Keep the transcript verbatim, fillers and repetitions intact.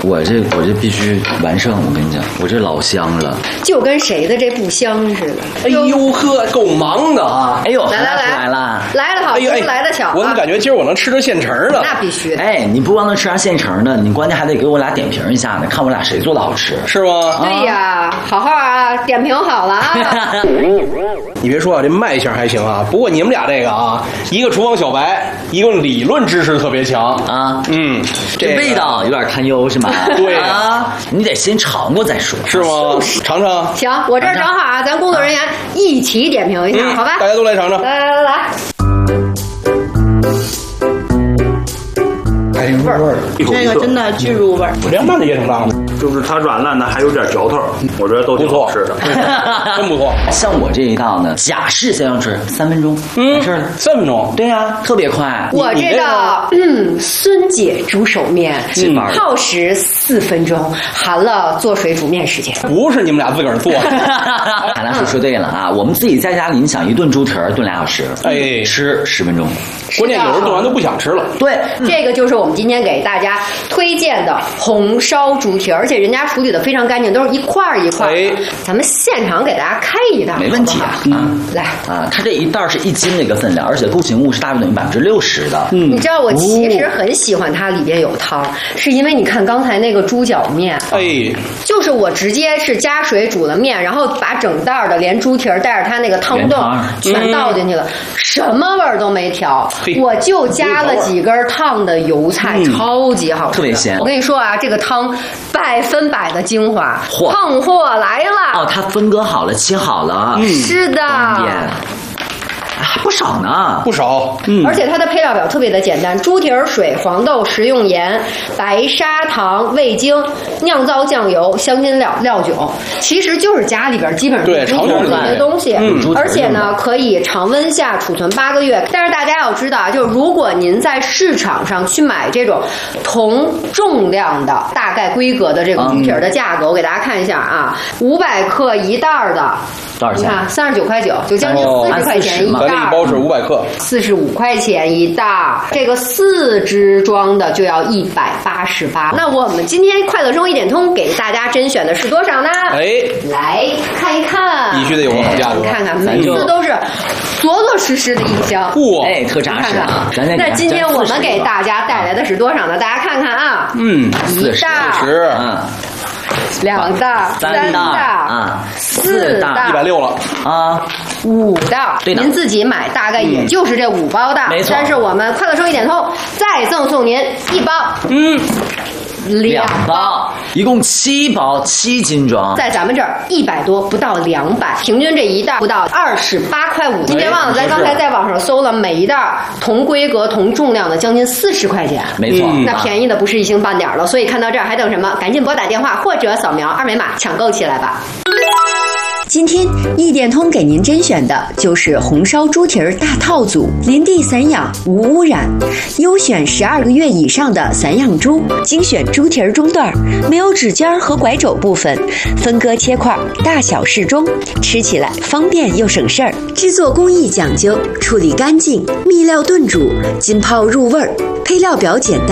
我这我这必须完胜，我跟你讲，我这老香了， 就跟谁的这不香似的。 哎呦呵，够忙的啊！ 哎呦， 来来来来了， 来了好， 哎呦哎， 来的巧、啊。 我怎么感觉今儿我能吃着现成的？ 那必须的。 哎，你不光能吃上现成的，你关键还得给我俩点评一下呢，看我俩谁做的好吃， 是吗？ 对呀，好好啊，点评好了啊。 你别说啊，这卖相还行啊。不过你们俩这个啊，一个厨房小白，一个理论知识特别强啊。 嗯， 这味道有点堪忧是吗？ 对啊，你得先尝过再说， 是吗？尝尝。 行，我这儿正好啊，咱工作人员一起点评一下， 嗯、 好吧？ 大家都来尝尝。 来来来来。 哎，味儿， 这个真的巨入味儿。 凉拌的也挺大的， 就是它软烂的还有点嚼头，我觉得都挺好吃的， 真不错。 像我这一道呢，假式先要吃三分钟， 嗯， 没事了。 三分钟， 对呀、啊，特别快。 我这道嗯孙姐煮手面， 嗯、 耗时四分钟，含了做水煮面时间。 不是你们俩自个儿做的。 海兰叔说对了啊，我们自己在家里，你想一顿猪蹄儿炖俩小时， 哎， 吃十分钟。 关键有时候炖完都不想吃了。 对， 这个就是我们今天给大家推荐的红烧猪蹄，而且人家处理的非常干净，都是一块一块。 哎， 咱们现场给大家开一道， 没问题啊。 嗯，来啊，它这一袋是一斤的一个分量，而且固形物是大约等于百分之六十的。 嗯，你知道我其实很喜欢它里边有汤，哦、是因为你看刚才那个猪脚面， 哎， 就是我直接是加水煮的面，然后把整袋的连猪蹄儿带着它那个汤冻全倒进去了，嗯、什么味儿都没调，我就加了几根烫的油菜，嗯、超级好吃， 特别鲜。 我跟你说啊，这个汤百分百的精华，胖货来了。 哦，它分割好了，切好了， 嗯、是的。 还不少呢， 不少。 嗯，而且它的配料表特别的简单：猪蹄儿水、黄豆、食用盐、白砂糖、味精、酿造酱油、香辛料、料酒，其实就是家里边基本上对常用的这些东西。 嗯， 而且呢，可以常温下储存八个月。但是大家要知道啊，就是如果您在市场上去买这种同重量的大概规格的这个猪蹄儿的价格，嗯、我给大家看一下啊，五百克一袋的。 多少钱？ 你看，三十九块九，就将近四十块钱一袋。 咱这一包是五百克， 四十五块钱一袋。这个四支装的就要一百八十八。那我们今天快乐生活一点通给大家甄选的是多少呢？ 哎， 来看一看， 必须得有个好价格。 你看看，每次都是着着实实的一箱， 哇，哎，特扎实啊！ 那今天我们给大家带来的是多少呢？大家看看啊， 嗯， 一袋， 十， 嗯。 两袋、 三袋啊，四袋， 一百六了啊，五袋。 对的， 您自己买大概也就是这五包的， 没错。 但是我们快乐生活一点通再赠送您一包， 嗯， 两包， 一共七包，七斤装， 在咱们这儿一百多，不到两百，平均这一袋不到二十八块五。您别忘了，咱刚才在网上搜了，每一袋同规格、同重量的将近四十块钱， 没错， 那便宜的不是一星半点了。所以看到这儿还等什么？赶紧拨打电话或者扫描二维码抢购起来吧。 今天一点通给您甄选的就是红烧猪蹄儿大套组，林地散养无污染，优选十二个月以上的散养猪，精选猪蹄儿中段，没有指尖和拐肘部分，分割切块，大小适中，吃起来方便又省事儿。制作工艺讲究，处理干净，秘料炖煮，浸泡入味儿，配料表简单。